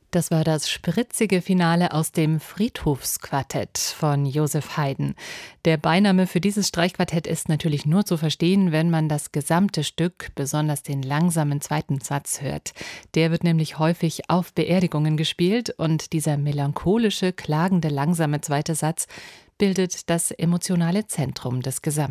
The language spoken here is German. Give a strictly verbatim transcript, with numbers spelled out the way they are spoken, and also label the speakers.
Speaker 1: Das war das spritzige Finale aus dem Friedhofsquartett von Joseph Haydn. Der Beiname für dieses Streichquartett ist natürlich nur zu verstehen, wenn man das gesamte Stück, besonders den langsamen zweiten Satz hört. Der wird nämlich häufig auf Beerdigungen gespielt und dieser melancholische, klagende, langsame zweite Satz bildet das emotionale Zentrum des Gesamtwerks.